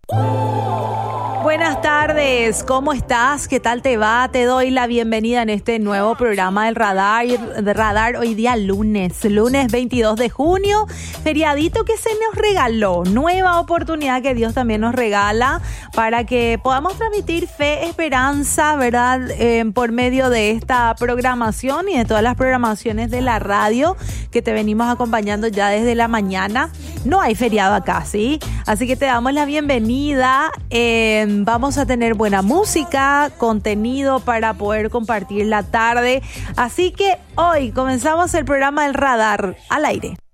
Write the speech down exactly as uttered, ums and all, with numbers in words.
Buenas tardes, ¿cómo estás? ¿Qué tal te va? Te doy la bienvenida en este nuevo programa del Radar, de Radar hoy día lunes, lunes veintidós de junio, feriadito que se nos regaló, nueva oportunidad que Dios también nos regala para que podamos transmitir fe, esperanza, ¿verdad? Eh, por medio de esta programación y de todas las programaciones de la radio que te venimos acompañando ya desde la mañana. No hay feriado acá, ¿sí? Así que te damos la bienvenida. Eh, vamos a tener buena música, contenido para poder compartir la tarde. Así que hoy comenzamos el programa del Radar al aire.